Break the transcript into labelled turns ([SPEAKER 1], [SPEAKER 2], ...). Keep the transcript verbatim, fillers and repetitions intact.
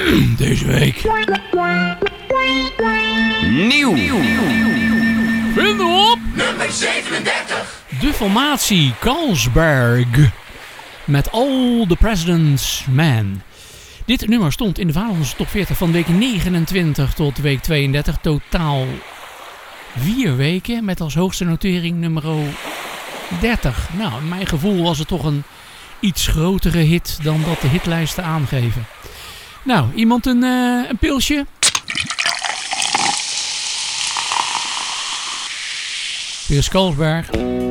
[SPEAKER 1] Deze week.
[SPEAKER 2] Nieuw.
[SPEAKER 1] Vinden we op
[SPEAKER 3] Nummer zevenendertig.
[SPEAKER 1] de formatie Carlsberg met All the President's Men. Dit nummer stond in de Vaderlandse top veertig van week negenentwintig tot week tweeëndertig. Totaal vier weken met als hoogste notering nummer dertig. Nou, in mijn gevoel was het toch een iets grotere hit dan dat de hitlijsten aangeven. Nou, iemand een, uh, een pilsje? Piers Carlsberg.